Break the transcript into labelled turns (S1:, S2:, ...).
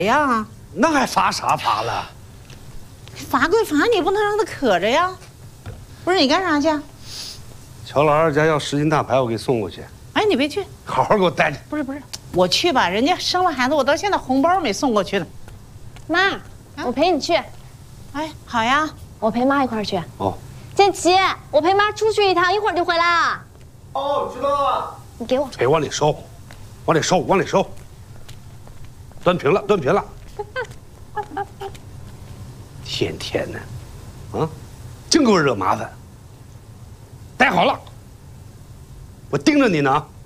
S1: 呀？
S2: 那还罚啥罚了？
S1: 罚归罚，你不能让他渴着呀。不是你干啥去？
S2: 乔老二家要10斤大排，我给送过去。
S1: 哎，你别去，
S2: 好好给我待着。
S1: 不是，我去吧，人家生了孩子，我到现在红包没送过去呢。
S3: 妈，我陪你去。
S1: 哎，好呀，
S3: 我陪妈一块儿去。
S2: 哦，
S3: 建奇，我陪妈出去一趟，一会儿就回来了。
S4: 哦，知道了。
S3: 你给我。
S2: 哎，往里收，往里收，往里收。端平了，端平了。天天的，啊，净给我惹麻烦。待好了，我盯着你呢。